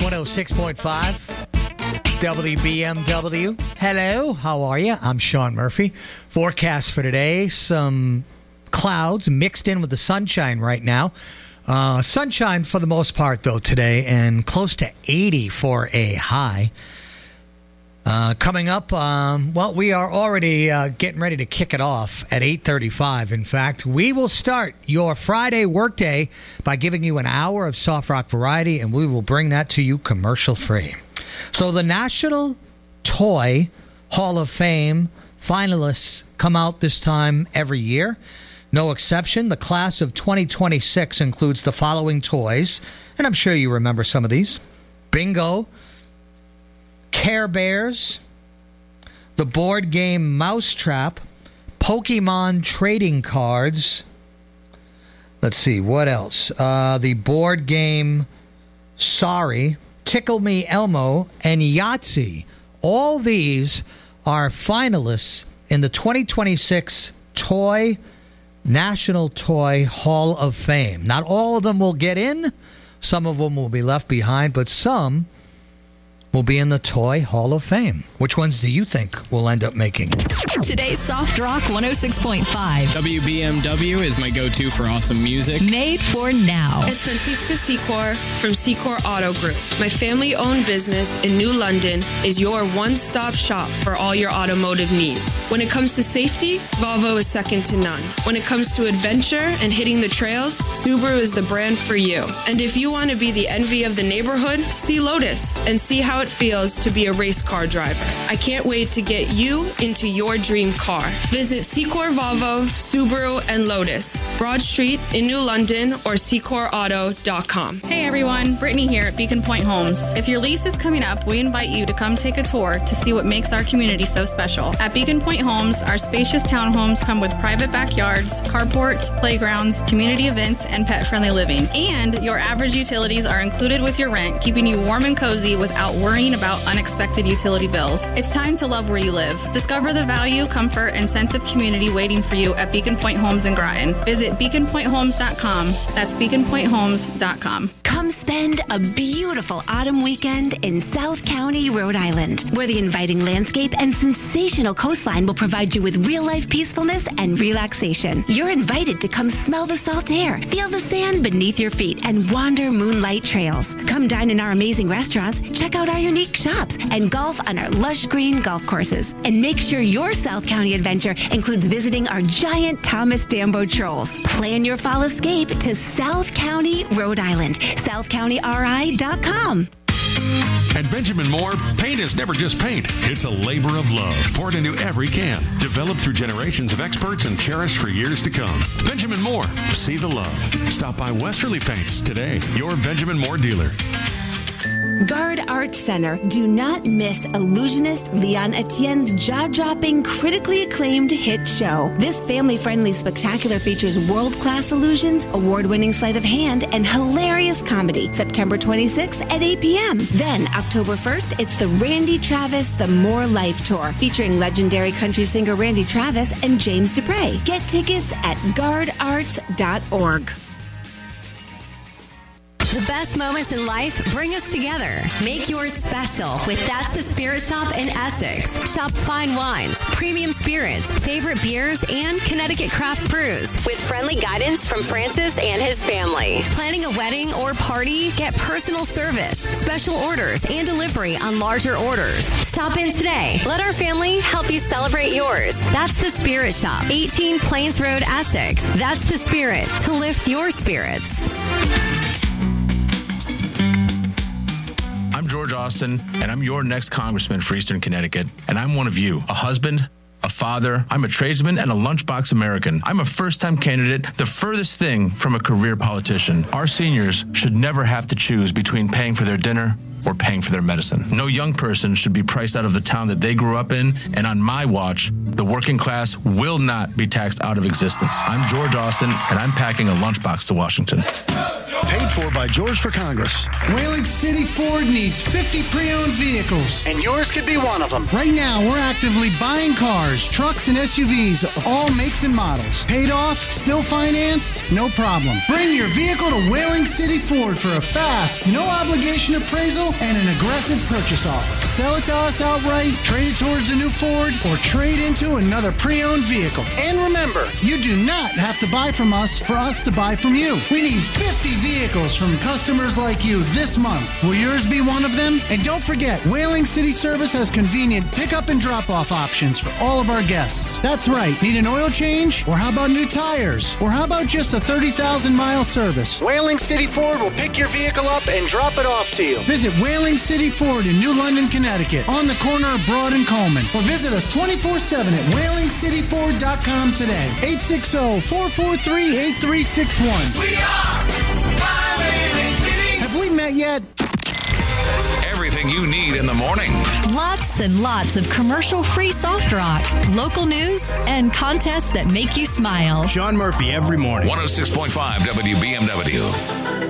106.5 WBMW. Hello, how are you? I'm Sean Murphy. Forecast for today, some clouds mixed in with the sunshine right now. Sunshine for the most part, though, today, and close to 80 for a high. Coming up, we are already getting ready to kick it off at 8:35. In fact, we will start your Friday workday by giving you an hour of soft rock variety, and we will bring that to you commercial-free. So the National Toy Hall of Fame finalists come out this time every year. No exception. The class of 2026 includes the following toys, and I'm sure you remember some of these. Bingo, Care Bears, the board game Mousetrap, Pokemon trading cards. Let's see, what else? The board game Sorry, Tickle Me Elmo, and Yahtzee. All these are finalists in the 2026 National Toy Hall of Fame. Not all of them will get in. Some of them will be left behind, but some will be in the Toy Hall of Fame. Which ones do you think will end up making it? Today's Soft Rock 106.5. WBMW is my go-to for awesome music. Made for now. It's Francisca Secor from Secor Auto Group. My family-owned business in New London is your one-stop shop for all your automotive needs. When it comes to safety, Volvo is second to none. When it comes to adventure and hitting the trails, Subaru is the brand for you. And if you want to be the envy of the neighborhood, see Lotus and see how it feels to be a race car driver. I can't wait to get you into your dream car. Visit Secor Volvo, Subaru, and Lotus, Broad Street in New London, or SecorAuto.com. Hey everyone, Brittany here at Beacon Point Homes. If your lease is coming up, we invite you to come take a tour to see what makes our community so special. At Beacon Point Homes, our spacious townhomes come with private backyards, carports, playgrounds, community events, and pet-friendly living. And your average utilities are included with your rent, keeping you warm and cozy without worrying about unexpected utility bills. It's time to love where you live. Discover the value, comfort, and sense of community waiting for you at Beacon Point Homes in Groton. Visit beaconpointhomes.com. That's beaconpointhomes.com. Come spend a beautiful autumn weekend in South County, Rhode Island, where the inviting landscape and sensational coastline will provide you with real-life peacefulness and relaxation. You're invited to come smell the salt air, feel the sand beneath your feet, and wander moonlight trails. Come dine in our amazing restaurants, check out our unique shops, and golf on our lush green golf courses. And make sure your South County adventure includes visiting our giant Thomas Dambo trolls. Plan your fall escape to South County, Rhode Island. SouthCountyRI.com. At Benjamin Moore, paint is never just paint. It's a labor of love poured into every can. Developed through generations of experts and cherished for years to come. Benjamin Moore, see the love. Stop by Westerly Paints today, your Benjamin Moore dealer. Gard Arts Center. Do not miss illusionist Leon Etienne's jaw-dropping, critically acclaimed hit show. This family-friendly spectacular features world-class illusions, award-winning sleight of hand, and hilarious comedy. September 26th at 8 p.m. Then, October 1st, it's the Randy Travis The More Life Tour, featuring legendary country singer Randy Travis and James Dupre. Get tickets at guardarts.org. The best moments in life bring us together. Make yours special with That's the Spirit Shop in Essex. Shop fine wines, premium spirits, favorite beers, and Connecticut craft brews with friendly guidance from Francis and his family. Planning a wedding or party? Get personal service, special orders, and delivery on larger orders. Stop in today. Let our family help you celebrate yours. That's the Spirit Shop, 18 Plains Road, Essex. That's the spirit to lift your spirits. I'm George Austin, and I'm your next congressman for Eastern Connecticut. And I'm one of you, a husband, a father, I'm a tradesman, and a lunchbox American. I'm a first-time candidate, the furthest thing from a career politician. Our seniors should never have to choose between paying for their dinner or paying for their medicine. No young person should be priced out of the town that they grew up in, and on my watch, the working class will not be taxed out of existence. I'm George Austin, and I'm packing a lunchbox to Washington. Paid for by George for Congress. Whaling City Ford needs 50 pre-owned vehicles. And yours could be one of them. Right now, we're actively buying cars, trucks, and SUVs, all makes and models. Paid off, still financed, no problem. Bring your vehicle to Whaling City Ford for a fast, no-obligation appraisal and an aggressive purchase offer. Sell it to us outright, trade it towards a new Ford, or trade into another pre-owned vehicle. And remember, you do not have to buy from us for us to buy from you. We need 50 vehicles from customers like you this month. Will yours be one of them? And don't forget, Whaling City Service has convenient pickup and drop-off options for all of our guests. That's right. Need an oil change? Or how about new tires? Or how about just a 30,000-mile service? Whaling City Ford will pick your vehicle up and drop it off to you. Visit Whaling City Ford in New London, Connecticut, on the corner of Broad and Coleman. Or visit us 24/7 at WhalingCityFord.com today. 860-443-8361. We are Whaling City. Have we met yet? Everything you need in the morning. Lots and lots of commercial-free soft rock, local news, and contests that make you smile. Sean Murphy every morning. 106.5 WBMW.